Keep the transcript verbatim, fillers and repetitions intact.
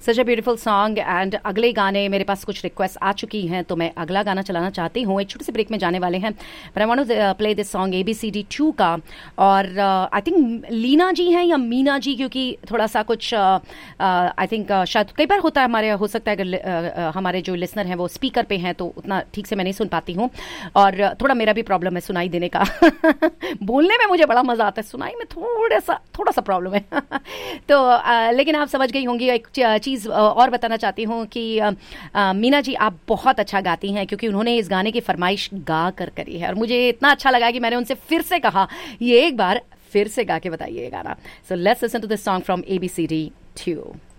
Such a beautiful song. And अगले गाने मेरे पास कुछ रिक्वेस्ट आ चुकी हैं, तो मैं अगला गाना चलाना चाहती हूँ। एक छोटे से ब्रेक में जाने वाले हैं, पर I want to play this song A B C D to का। और आई uh, थिंक लीना जी हैं या मीना जी, क्योंकि थोड़ा सा कुछ आई uh, थिंक uh, शायद कई बार होता है हमारे, हो सकता है अगर uh, uh, हमारे जो लिसनर हैं वो स्पीकर पे हैं तो उतना ठीक से मैं नहीं सुन पाती हूँ, और uh, थोड़ा मेरा भी प्रॉब्लम है सुनाई देने का। बोलने में मुझे बड़ा मजा आता है, सुनाई में थोड़ा सा थोड़ा सा प्रॉब्लम है। तो uh, लेकिन आप समझ गई होंगी। एक चीज़ और बताना चाहती हूँ कि uh, uh, मीना जी आप बहुत अच्छा गाती हैं, क्योंकि उन्होंने इस गाने की फरमाइश गा कर करी है, और मुझे इतना अच्छा लगा कि मैंने उनसे फिर से कहा ये एक बार फिर से गा के बताइए ये गाना। So let's listen to this song from A B C D to.